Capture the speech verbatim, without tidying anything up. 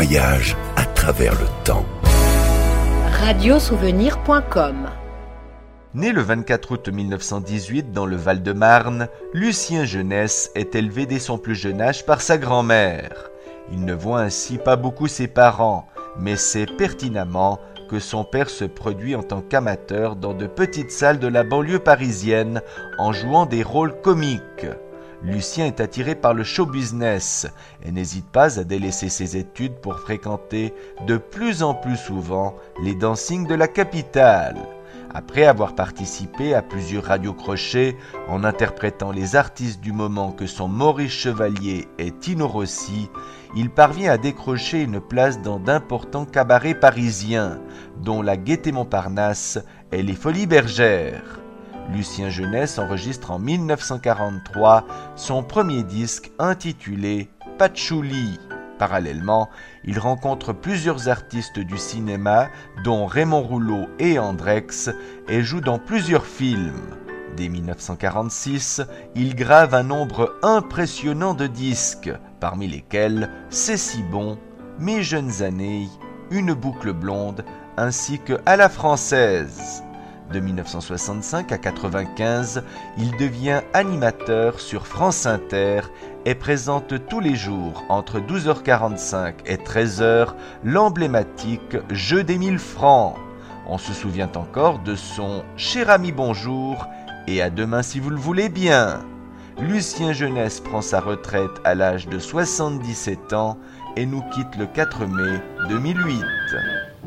voyage à travers le temps. radio souvenir point com. Né le vingt-quatre août mille neuf cent dix-huit dans le Val-de-Marne, Lucien Jeunesse est élevé dès son plus jeune âge par sa grand-mère. Il ne voit ainsi pas beaucoup ses parents, mais sait pertinemment que son père se produit en tant qu'amateur dans de petites salles de la banlieue parisienne en jouant des rôles comiques. Lucien est attiré par le show business et n'hésite pas à délaisser ses études pour fréquenter de plus en plus souvent les dancings de la capitale. Après avoir participé à plusieurs radios-crochets en interprétant les artistes du moment que sont Maurice Chevalier et Tino Rossi, il parvient à décrocher une place dans d'importants cabarets parisiens, dont la Gaîté Montparnasse et les Folies Bergères. Lucien Jeunesse enregistre en mille neuf cent quarante-trois son premier disque intitulé « Patchouli ». Parallèlement, il rencontre plusieurs artistes du cinéma, dont Raymond Rouleau et Andrex, et joue dans plusieurs films. Dès mille neuf cent quarante-six, il grave un nombre impressionnant de disques, parmi lesquels C'est si bon, Mes jeunes années, Une boucle blonde, ainsi que À la française. De mille neuf cent soixante-cinq à quatre-vingt-quinze, il devient animateur sur France Inter et présente tous les jours entre douze heures quarante-cinq et treize heures l'emblématique Jeu des mille francs. On se souvient encore de son « Cher ami bonjour » et « À demain si vous le voulez bien ». Lucien Jeunesse prend sa retraite à l'âge de soixante-dix-sept ans et nous quitte le quatre mai deux mille huit.